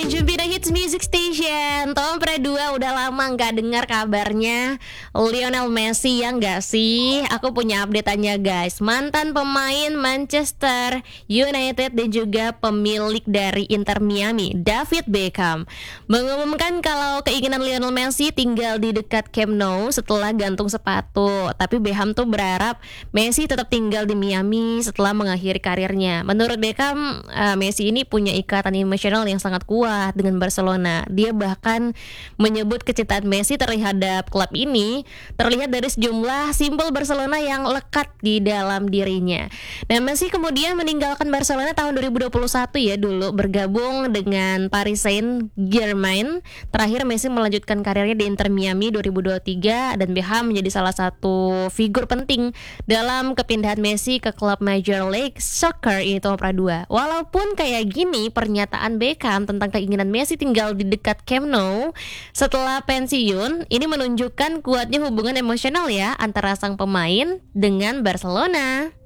Jumpina Hits Music Station. Tom Pradua udah lama nggak dengar kabarnya Lionel Messi, ya nggak sih? Aku punya update-nya guys. Mantan pemain Manchester United dan juga pemilik dari Inter Miami, David Beckham, mengumumkan kalau keinginan Lionel Messi tinggal di dekat Camp Nou setelah gantung sepatu. Tapi Beckham tuh berharap Messi tetap tinggal di Miami setelah mengakhiri karirnya. Menurut Beckham, Messi ini punya ikatan emosional yang sangat kuat dengan Barcelona. Dia bahkan menyebut kecintaan Messi terhadap klub ini terlihat dari sejumlah simbol Barcelona yang lekat di dalam dirinya. Dan Messi kemudian meninggalkan Barcelona tahun 2021 ya, dulu bergabung dengan Paris Saint-Germain. Terakhir Messi melanjutkan karirnya di Inter Miami 2023 dan Beckham menjadi salah satu figur penting dalam kepindahan Messi ke klub Major League Soccer itu Pradua. Walaupun kayak gini, pernyataan Beckham tentang keinginan Messi tinggal di dekat Camp Nou setelah pensiun ini menunjukkan kuatnya hubungan emosional ya antara sang pemain dengan Barcelona.